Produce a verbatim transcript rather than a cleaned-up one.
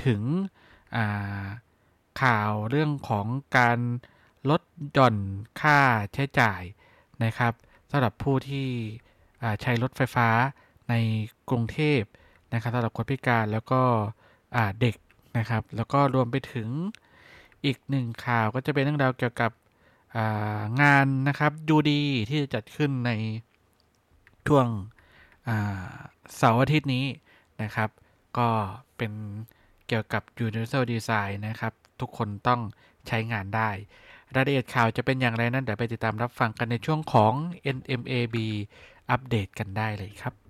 ถึงข่าวเรื่องของการลดหย่อนค่าใช้จ่ายนะครับสำหรับผู้ที่ใช้รถไฟฟ้าในกรุงเทพนะครับสำหรับคนพิการแล้วก็เด็กนะครับแล้วก็รวมไปถึงอีกหนึ่งข่าวก็จะเป็นเรื่องราวเกี่ยวกับงานนะครับยูดีที่จะจัดขึ้นในช่วงเสาร์อาทิตย์นี้นะครับก็เป็นเกี่ยวกับ Universal Design นะครับทุกคนต้องใช้งานได้รายละเอียดข่าวจะเป็นอย่างไรนั้นเดี๋ยวไปติดตามรับฟังกันในช่วงของ เอ็น เอ็ม เอ บี อัปเดตกันได้เลยครับ